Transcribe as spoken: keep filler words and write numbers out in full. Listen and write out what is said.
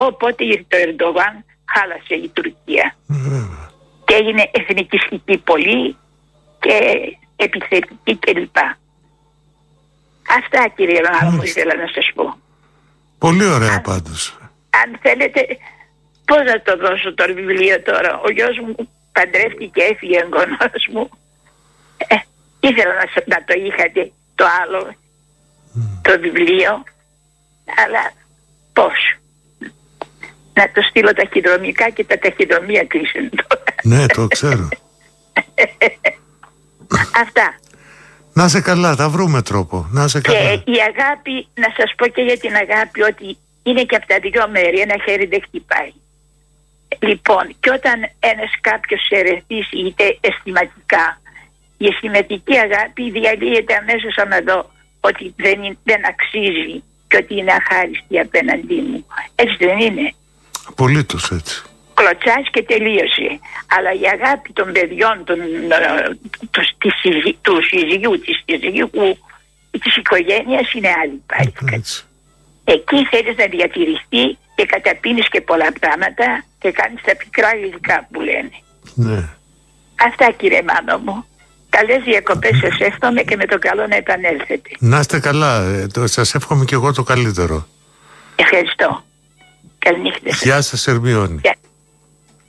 Οπότε ήρθε το Ερντογάν, χάλασε η Τουρκία. Mm. Και έγινε εθνικιστική πολύ και επιθετική κλπ. Αυτά, κύριε Ρωμάνο, μου ήθελα να σας πω. Πολύ ωραία αν, πάντως. Αν θέλετε, πώς να το δώσω το βιβλίο τώρα? Ο γιος μου παντρεύτηκε, έφυγε εγγονός μου. Ε, ήθελα να, να το είχατε το άλλο, mm. το βιβλίο, αλλά πώς? Να το στείλω ταχυδρομικά και τα ταχυδρομεία κλείσουν τώρα. Ναι, το ξέρω. Αυτά. Να σε καλά, θα βρούμε τρόπο. Να σε καλά. Και η αγάπη, να σας πω και για την αγάπη, ότι είναι και από τα δυο μέρη, ένα χέρι δεν χτυπάει. Λοιπόν, και όταν ένας κάποιος σε ερεθίσει, είτε αισθηματικά, η αισθηματική αγάπη διαλύεται αμέσως άμα δω ότι δεν, είναι, δεν αξίζει και ότι είναι αχάριστη απέναντί μου. Έτσι δεν είναι? Απολύτως έτσι. Κλωτσάς και τελείωσε. Αλλά η αγάπη των παιδιών, των, του, της, του συζυγιού, της συζυγιού, της οικογένειας είναι άλλη πάλι. Εκεί θέλεις να διατηρηθεί και καταπίνεις και πολλά πράγματα και κάνεις τα πικρά υλικά που λένε. Ναι. Αυτά, κύριε Μάνο μου. Καλές διακοπές σας εύχομαι και με το καλό να επανέλθετε. Να είστε καλά. Σας εύχομαι και εγώ το καλύτερο. Ευχαριστώ. Καληνύχτα σας. Γεια σας, Ερμιόνη. Γεια.